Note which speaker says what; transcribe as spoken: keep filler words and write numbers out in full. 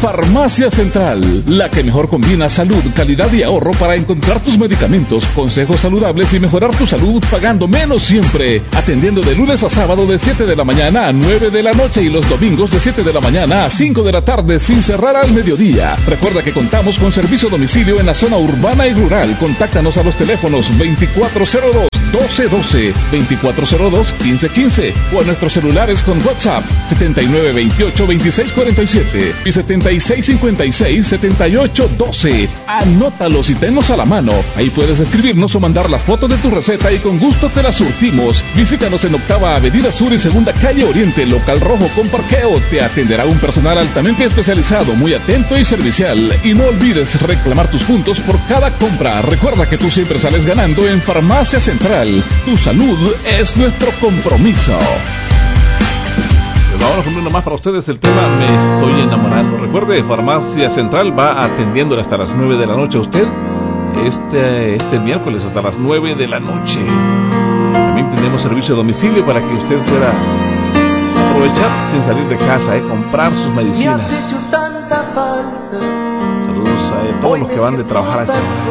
Speaker 1: Farmacia Central, la que mejor combina salud, calidad y ahorro para encontrar tus medicamentos, consejos saludables y mejorar tu salud pagando menos siempre. Atendiendo de lunes a sábado de siete de la mañana a nueve de la noche y los domingos de siete de la mañana a cinco de la tarde sin cerrar al mediodía. Recuerda que contamos con servicio a domicilio en la zona urbana y rural. Contáctanos a los teléfonos veinticuatro cero dos, doce doce, veinticuatro cero dos, quince quince o a nuestros celulares con WhatsApp setenta y nueve veintiocho, veintiséis cuarenta y siete y setenta y seis cincuenta y seis, setenta y ocho doce. Anótalos y tenlos a la mano. Ahí puedes escribirnos o mandar la foto de tu receta y con gusto te la surtimos. Visítanos en Octava Avenida Sur y Segunda Calle Oriente, local rojo con parqueo. Te atenderá un personal altamente especializado, muy atento y servicial. Y no olvides reclamar tus puntos por cada compra. Recuerda que tú siempre sales ganando en Farmacia Central. Tu salud es nuestro compromiso.
Speaker 2: Ahora con uno más para ustedes, el tema Me Estoy Enamorando. Recuerde, Farmacia Central va atendiéndole hasta las nueve de la noche a usted este, este miércoles hasta las nueve de la noche. También tenemos servicio a domicilio para que usted pueda aprovechar sin salir de casa, eh, comprar sus medicinas. Saludos a todos los que van de trabajar a esta hora.